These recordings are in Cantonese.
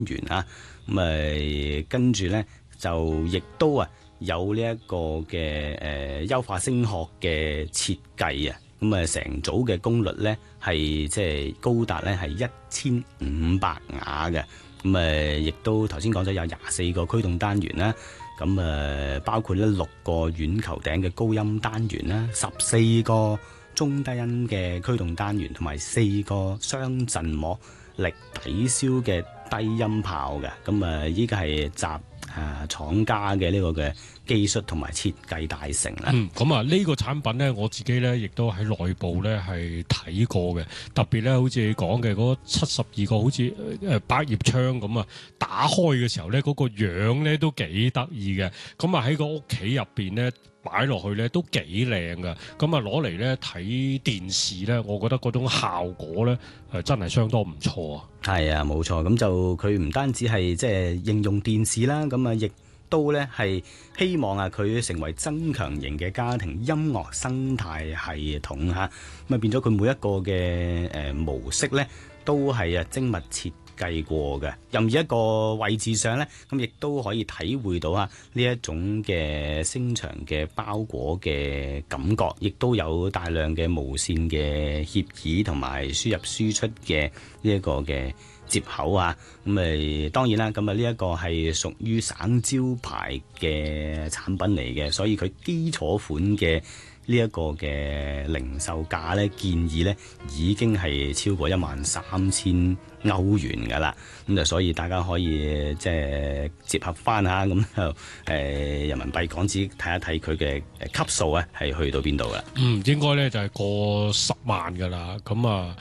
元啊，咁跟住咧就亦都有呢一個嘅優化聲學嘅設計啊，咁成組嘅功率咧係即係高達咧係1500瓦嘅，咁亦都頭先講咗有24個驅動單元啦，咁包括咧6個軟球頂嘅高音單元啦，14個中低音嘅驅動單元，同埋4個雙振膜力抵消嘅低音炮嘅，咁依家係集廠家嘅呢個嘅技術同埋設計大成啦。 咁啊呢個產品咧，我自己咧亦都喺內部咧係睇過嘅，特別咧好似你講嘅嗰72個好似百葉窗咁啊，打開嘅時候咧嗰個樣咧都幾得意嘅，咁啊喺個屋企入邊咧擺落去咧都幾靚㗎，咁啊攞嚟咧睇電視咧，我覺得嗰種效果咧真係相當唔錯啊！ 係啊，冇錯，咁就佢唔單止係即係應用電視啦，咁亦都咧係希望佢成為增強型嘅家庭音樂生態系統嚇，咁變咗佢每一個嘅模式咧都係精密設計過嘅，任意一個位置上咧，咁亦都可以體會到呢一種嘅聲場嘅包裹嘅感覺，亦都有大量嘅無線嘅協議同埋輸入輸出嘅呢一個嘅接口啊，咁當然啦，咁呢一個係屬於省招牌嘅產品嚟嘅，所以佢基礎款嘅呢一個嘅零售價咧，建議咧已經係超過13000歐元噶啦，咁就所以大家可以即係折合翻下，咁就人民幣港紙睇一睇佢嘅級數係去到邊度噶？ 應該咧就係過10萬噶啦，咁啊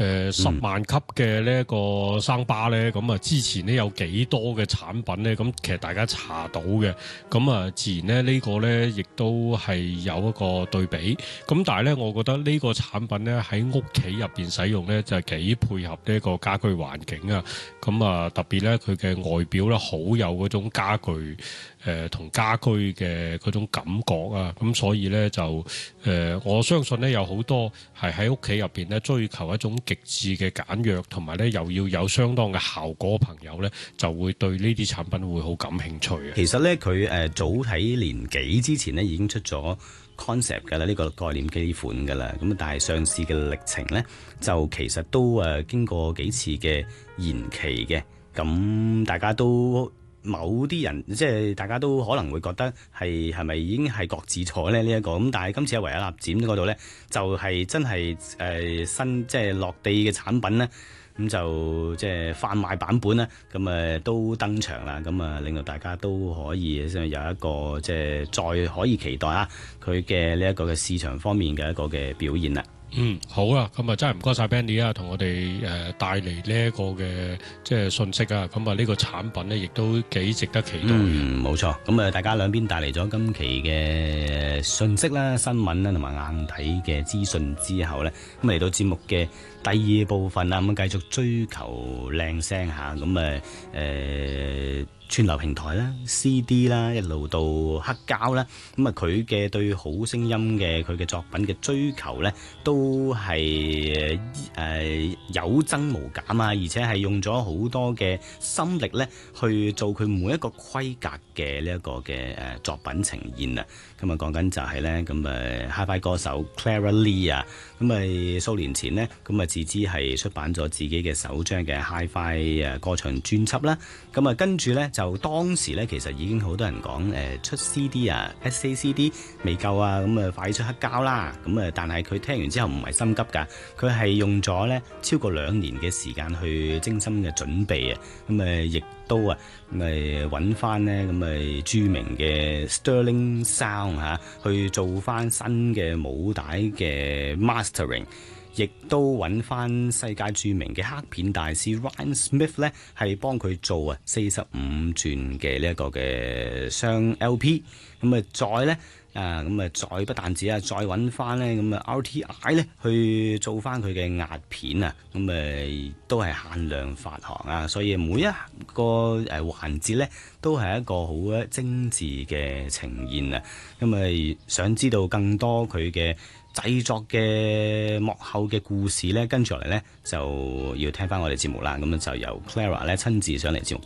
10萬級嘅呢一個生巴咧，咁啊之前呢有幾多嘅產品咧，咁其實大家查到嘅，咁啊自然咧呢個咧亦都係有一個對比，咁但係咧我覺得呢個產品咧喺屋企入邊使用咧就係幾配合呢個家居環境啊，咁啊特別咧佢嘅外表咧好有嗰種家具同家居嘅嗰種感覺啊，咁所以咧就我相信咧有好多係喺屋企入邊咧追求一種極致嘅簡約，同埋咧又要有相當嘅效果嘅朋友咧，就會對呢啲產品會好感興趣啊。 其實咧佢早喺年幾之前咧已經出咗 concept 㗎啦，呢個概念機款㗎啦，咁但係上市嘅歷程咧就其實都經過幾次嘅延期嘅，咁大家都某啲人即係大家都可能會覺得係咪已經係擱置咗咧呢一個，咁但係今次喺維也納展嗰度咧就係真係新即係落地嘅產品咧。咁就即係販賣版本咧，咁都登場啦，咁令到大家都可以有一個即係再可以期待佢嘅呢一個嘅市場方面嘅一個嘅表現啦。 好啊，咁啊真係唔該晒 Benny 啊，同我哋帶嚟呢一個嘅即係信息啊，咁啊呢個產品咧亦都幾值得期待嘅。 冇錯，咁大家兩邊帶嚟咗今期嘅信息啦、新聞啦同埋硬體嘅資訊之後咧，咁嚟到節目嘅第二部分啦，咁繼續追求靚聲下，咁串流平台啦、CD 啦，一路到黑膠啦，咁佢嘅對好聲音嘅佢嘅作品嘅追求咧，都係有增無減啊，而且係用咗好多嘅心力咧去做佢每一個規格嘅呢一個嘅作品呈現啊。咁講緊就係咧，咁Hi-Fi 歌手 Clara Lee 啊，咁數年前呢，咁自資係出版咗自己嘅首張嘅 Hi-Fi 歌唱專輯啦。咁跟住咧就當時咧其實已經好多人講出 CD SACD 未夠啊，咁快出黑膠啦。咁但係佢聽完之後唔係心急㗎，佢係用咗咧超過2年嘅時間去精心嘅準備啊。咁亦都揾翻咧咁著名嘅 Sterling Sound 去做翻新嘅母帶嘅 mastering， 亦都揾翻世界著名嘅黑片大師 Ryan Smith 咧係幫佢做45轉嘅呢一個嘅雙 LP， 咁再咧再不但止再揾翻咧咁RTI 咧去做翻佢嘅壓片啊，咁都係限量發行啊，所以每一個環節咧都係一個好精緻嘅呈現啊。咁想知道更多佢嘅製作嘅幕後嘅故事呢，跟住落嚟呢，就要聽翻我哋節目啦。咁就由 Clara 咧親自上嚟節目